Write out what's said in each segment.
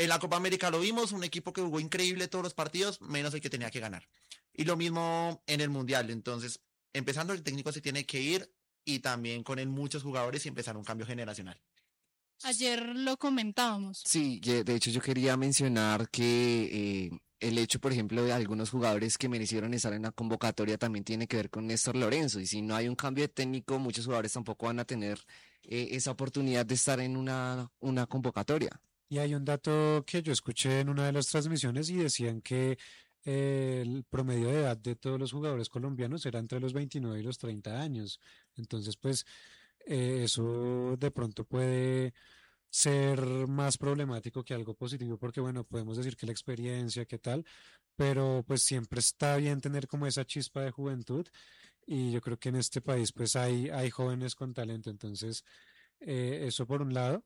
En la Copa América lo vimos, un equipo que jugó increíble todos los partidos, menos el que tenía que ganar. Y lo mismo en el Mundial. Entonces, empezando, el técnico se tiene que ir y también con él muchos jugadores y empezar un cambio generacional. Ayer lo comentábamos. Sí, de hecho yo quería mencionar que el hecho, por ejemplo, de algunos jugadores que merecieron estar en la convocatoria también tiene que ver con Néstor Lorenzo. Y si no hay un cambio de técnico, muchos jugadores tampoco van a tener esa oportunidad de estar en una convocatoria. Y hay un dato que yo escuché en una de las transmisiones y decían que el promedio de edad de todos los jugadores colombianos era entre los 29 y los 30 años. Entonces, pues, eso de pronto puede ser más problemático que algo positivo, porque bueno, podemos decir que la experiencia, qué tal, pero pues siempre está bien tener como esa chispa de juventud y yo creo que en este país pues hay jóvenes con talento, entonces eso por un lado.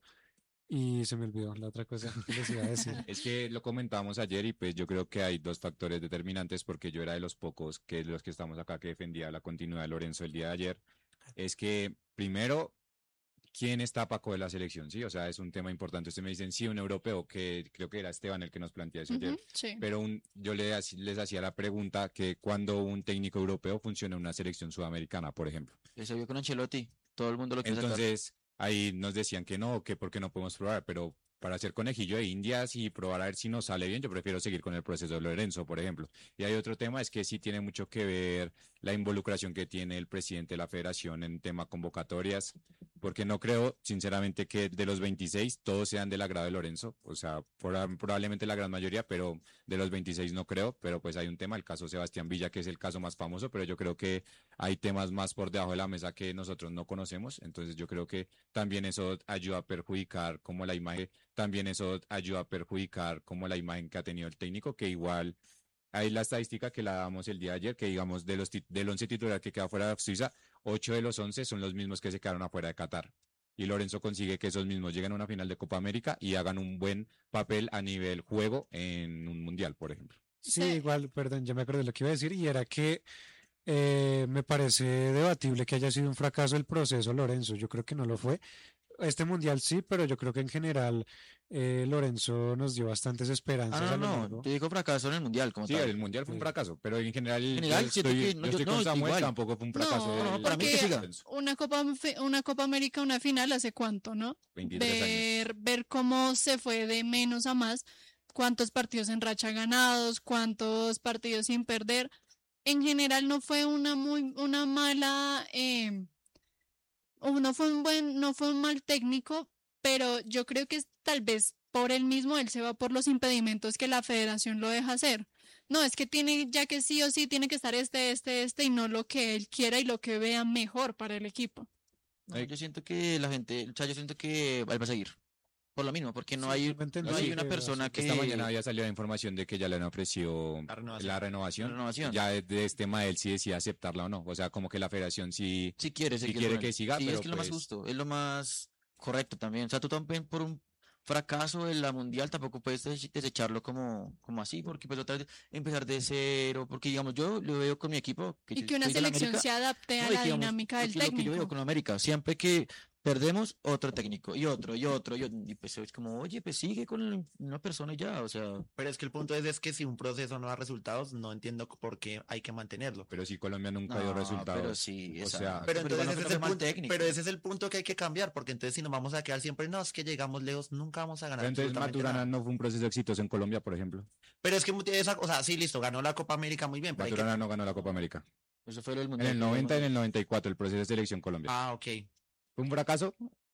Y se me olvidó la otra cosa que les iba a decir. Es que lo comentábamos ayer y pues yo creo que hay dos factores determinantes porque yo era de los pocos que los que estamos acá que defendía la continuidad de Lorenzo el día de ayer. Es que primero, ¿quién está para coger la selección? Sí, o sea, es un tema importante. Ustedes me dicen, sí, un europeo, que creo que era Esteban el que nos plantea eso ayer. Sí. Pero yo les hacía la pregunta que cuando un técnico europeo funciona en una selección sudamericana, por ejemplo. Se vio con Ancelotti, todo el mundo lo quiere sacar. Entonces, ahí nos decían que no, que porque no podemos probar, pero para hacer conejillo de indias y probar a ver si nos sale bien, yo prefiero seguir con el proceso de Lorenzo, por ejemplo. Y hay otro tema, es que sí tiene mucho que ver la involucración que tiene el presidente de la federación en tema convocatorias, porque no creo, sinceramente, que de los 26 todos sean del agrado de Lorenzo, o sea, probablemente la gran mayoría, pero de los 26 no creo, pero pues hay un tema, el caso Sebastián Villa, que es el caso más famoso, pero yo creo que hay temas más por debajo de la mesa que nosotros no conocemos, entonces yo creo que también eso ayuda a perjudicar como la imagen, también eso ayuda a perjudicar como la imagen que ha tenido el técnico, que igual hay la estadística que la damos el día de ayer, que digamos del 11 titular que queda fuera de Suiza, 8 de los 11 son los mismos que se quedaron afuera de Qatar. Y Lorenzo consigue que esos mismos lleguen a una final de Copa América y hagan un buen papel a nivel juego en un mundial, por ejemplo. Sí, igual, perdón, ya me acordé de lo que iba a decir y era que me parece debatible que haya sido un fracaso el proceso, Lorenzo. Yo creo que no lo fue. Este mundial sí, pero yo creo que en general Lorenzo nos dio bastantes esperanzas a lo No, largo. te digo fracaso en el mundial, como Sí, tal. el mundial fue un fracaso, pero en general, Siento que yo estoy con Samuel, igual. tampoco fue un fracaso. No, para mí que siga. Una Copa América, una final, ¿hace cuánto, no? 23 años. Ver cómo se fue de menos a más, cuántos partidos en racha ganados, cuántos partidos sin perder. En general no fue una mala, no fue un mal técnico, pero yo creo que tal vez por él mismo él se va por los impedimentos que la federación lo deja hacer. No, es que tiene, ya que sí o sí tiene que estar y no lo que él quiera y lo que vea mejor para el equipo. No, yo siento que la gente, o sea, yo siento que él va a seguir. Por lo mismo, porque no hay una persona que... Esta mañana había salido la información de que ya le han ofrecido la renovación. Ya de este tema él sí decía aceptarla o no. O sea, como que la federación sí quiere que siga, sí, pero es que es lo más pues, justo, es lo más correcto también. O sea, tú también por un fracaso en la mundial tampoco puedes desecharlo como así, porque pues otra vez empezar de cero, porque digamos, yo lo veo con mi equipo. Y que una soy de la selección América, se adapte a no, y la que, digamos, dinámica del lo que yo veo técnico. con América, siempre que perdemos, otro técnico, y otro, y pues es como, oye, pues sigue con una persona y ya, o sea. Pero es que el punto es que si un proceso no da resultados, no entiendo por qué hay que mantenerlo. pero si Colombia nunca dio resultados. Pero sí, o esa- sea, Pero pero entonces no ese creo es el que mal punto, técnico. pero ese es el punto que hay que cambiar, porque entonces si nos vamos a quedar siempre, no, es que llegamos lejos, nunca vamos a ganar pero entonces absolutamente Maturana nada. no fue un proceso exitoso en Colombia, por ejemplo. Pero es que o sea, sí, listo, ganó la Copa América muy bien, pero hay que... Maturana no ganó la Copa América. Eso fue lo del En mundial. el 90 y en el 94, el proceso de selección Colombia. Ah, ok. ¿Fue un fracaso?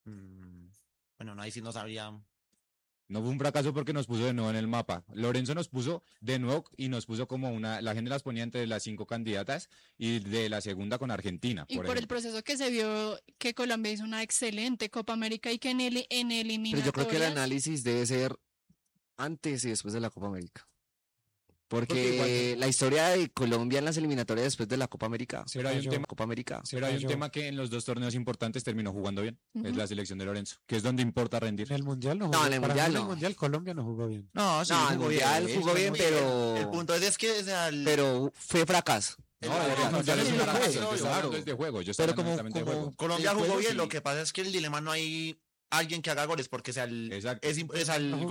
Bueno, no, ahí sí no sabría. No fue un fracaso porque nos puso de nuevo en el mapa. Lorenzo nos puso de nuevo y nos puso como la gente las ponía entre las 5 candidatas y de la segunda con Argentina. Y por el ejemplo. proceso que se vio que Colombia hizo una excelente Copa América y que en Pero yo creo que el eliminatorias análisis debe ser antes y después de la Copa América. Porque Porque la historia de Colombia en las eliminatorias después de la Copa América. Se Pero hay un cayó. tema, Copa América. pero hay un cayó. tema que en los dos torneos importantes terminó jugando bien. Es Ujú. la selección de Lorenzo, que es donde importa rendir. En el mundial no No, jugó. en el Para mí mundial en el no. mundial Colombia no jugó bien. No, sí, No, el jugó mundial bien, jugó bien, pero, El punto es que, o sea, pero fue fracaso. No, el- el mundial es sí, un sí, fracaso. sí, Yo estoy claro. hablando es de juego. Yo estoy Pero hablando netamente de juego. Colombia el jugó juego bien, sí. lo que pasa es que el dilema no hay alguien que haga goles, porque o sea, Exacto. es al